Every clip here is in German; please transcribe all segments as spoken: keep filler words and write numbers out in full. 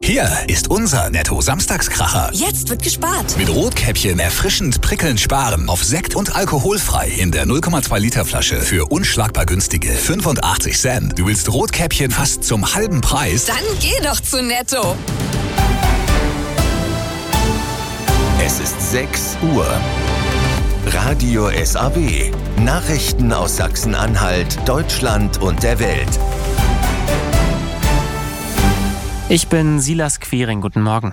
Hier ist unser Netto-Samstagskracher. Jetzt wird gespart. Mit Rotkäppchen erfrischend prickelnd sparen auf Sekt und alkoholfrei in der null Komma zwei Liter Flasche für unschlagbar günstige fünfundachtzig Cent. Du willst Rotkäppchen fast zum halben Preis? Dann geh doch zu Netto. Es ist sechs Uhr. Radio S A W. Nachrichten aus Sachsen-Anhalt, Deutschland und der Welt. Ich bin Silas Quiring, guten Morgen.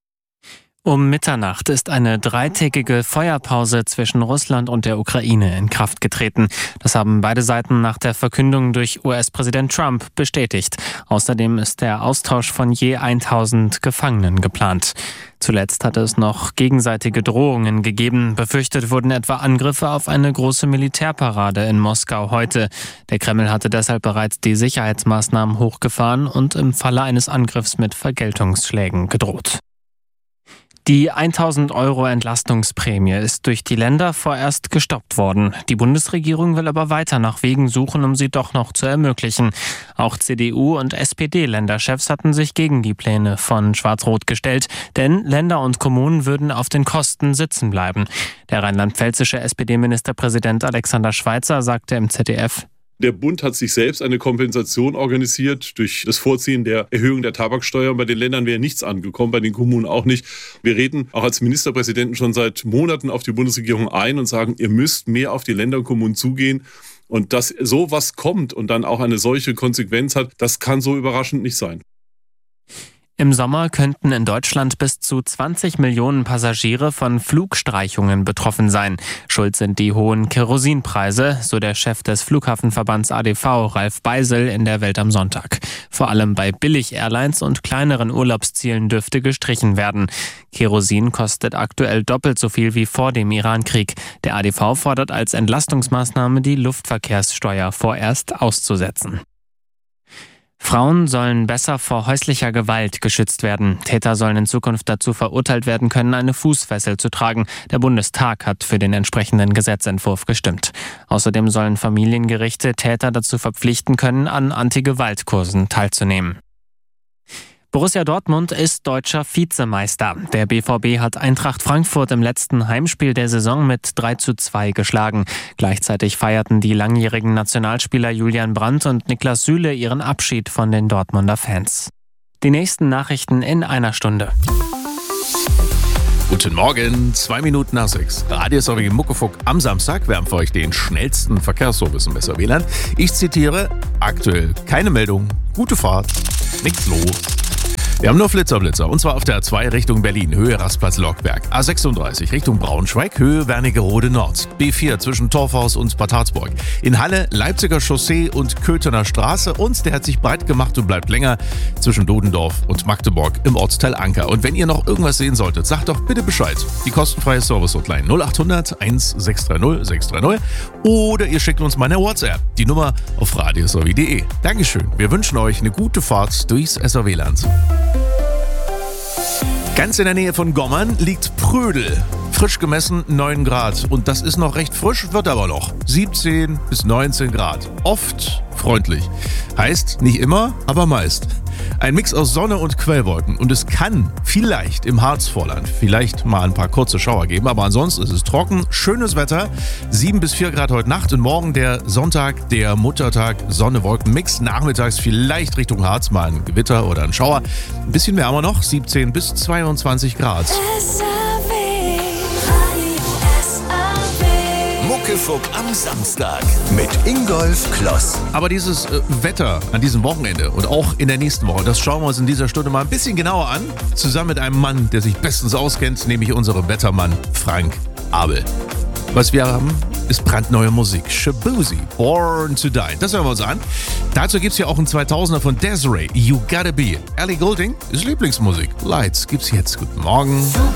Um Mitternacht ist eine dreitägige Feuerpause zwischen Russland und der Ukraine in Kraft getreten. Das haben beide Seiten nach der Verkündung durch U S-Präsident Trump bestätigt. Außerdem ist der Austausch von je tausend Gefangenen geplant. Zuletzt hatte es noch gegenseitige Drohungen gegeben. Befürchtet wurden etwa Angriffe auf eine große Militärparade in Moskau heute. Der Kreml hatte deshalb bereits die Sicherheitsmaßnahmen hochgefahren und im Falle eines Angriffs mit Vergeltungsschlägen gedroht. Die tausend Euro Entlastungsprämie ist durch die Länder vorerst gestoppt worden. Die Bundesregierung will aber weiter nach Wegen suchen, um sie doch noch zu ermöglichen. Auch C D U- und S P D-Länderchefs hatten sich gegen die Pläne von Schwarz-Rot gestellt, denn Länder und Kommunen würden auf den Kosten sitzen bleiben. Der rheinland-pfälzische S P D-Ministerpräsident Alexander Schweitzer sagte im Z D F: Der Bund hat sich selbst eine Kompensation organisiert durch das Vorziehen der Erhöhung der Tabaksteuer. Und bei den Ländern wäre nichts angekommen, bei den Kommunen auch nicht. Wir reden auch als Ministerpräsidenten schon seit Monaten auf die Bundesregierung ein und sagen, ihr müsst mehr auf die Länder und Kommunen zugehen. Und dass sowas kommt und dann auch eine solche Konsequenz hat, das kann so überraschend nicht sein. Im Sommer könnten in Deutschland bis zu zwanzig Millionen Passagiere von Flugstreichungen betroffen sein. Schuld sind die hohen Kerosinpreise, so der Chef des Flughafenverbands A D V, Ralf Beisel, in der Welt am Sonntag. Vor allem bei Billig-Airlines und kleineren Urlaubszielen dürfte gestrichen werden. Kerosin kostet aktuell doppelt so viel wie vor dem Iran-Krieg. Der A D V fordert als Entlastungsmaßnahme, die Luftverkehrssteuer vorerst auszusetzen. Frauen sollen besser vor häuslicher Gewalt geschützt werden. Täter sollen in Zukunft dazu verurteilt werden können, eine Fußfessel zu tragen. Der Bundestag hat für den entsprechenden Gesetzentwurf gestimmt. Außerdem sollen Familiengerichte Täter dazu verpflichten können, an Anti-Gewalt-Kursen teilzunehmen. Borussia Dortmund ist deutscher Vizemeister. Der B V B hat Eintracht Frankfurt im letzten Heimspiel der Saison mit drei zu zwei geschlagen. Gleichzeitig feierten die langjährigen Nationalspieler Julian Brandt und Niklas Süle ihren Abschied von den Dortmunder Fans. Die nächsten Nachrichten in einer Stunde. Guten Morgen, zwei Minuten nach sechs. Radio S A W Muckefuck am Samstag. Wir haben für euch den schnellsten Verkehrsservice im S A W-Land. Ich zitiere, aktuell keine Meldung, gute Fahrt, nichts los. Wir haben nur Flitzerblitzer, und zwar auf der A zwei Richtung Berlin, Höhe Rastplatz-Lockberg. A sechsunddreißig Richtung Braunschweig, Höhe Wernigerode Nord. B vier zwischen Torfhaus und Bad Harzburg. In Halle, Leipziger Chaussee und Köthener Straße. Und der hat sich breit gemacht und bleibt länger zwischen Dodendorf und Magdeburg im Ortsteil Anker. Und wenn ihr noch irgendwas sehen solltet, sagt doch bitte Bescheid. Die kostenfreie Service-Hotline null acht hundert eins sechs drei null sechs drei null oder ihr schickt uns mal eine WhatsApp. Die Nummer auf radio s a w punkt d e. Dankeschön. Wir wünschen euch eine gute Fahrt durchs S A W-Land. Ganz in der Nähe von Gommern liegt Prödel. Frisch gemessen neun Grad. Und das ist noch recht frisch, wird aber noch. siebzehn bis neunzehn Grad. Oft freundlich. Heißt nicht immer, aber meist. Ein Mix aus Sonne und Quellwolken. Und es kann vielleicht im Harzvorland vielleicht mal ein paar kurze Schauer geben. Aber ansonsten ist es trocken, schönes Wetter. sieben bis vier Grad heute Nacht und morgen der Sonntag, der Muttertag, Sonne-Wolken-Mix. Nachmittags vielleicht Richtung Harz mal ein Gewitter oder ein Schauer. Ein bisschen wärmer noch, siebzehn bis zweiundzwanzig Grad. Muckefuck am Samstag mit Ingolf Kloss. Aber dieses äh, Wetter an diesem Wochenende und auch in der nächsten Woche, das schauen wir uns in dieser Stunde mal ein bisschen genauer an. Zusammen mit einem Mann, der sich bestens auskennt, nämlich unserem Wettermann Frank Abel. Was wir haben, ist brandneue Musik. Shaboozey, Born to Die. Das hören wir uns an. Dazu gibt es ja auch einen zweitausender von Desiree, You Gotta Be. Ellie Goulding ist Lieblingsmusik. Lights gibt's jetzt. Guten Morgen.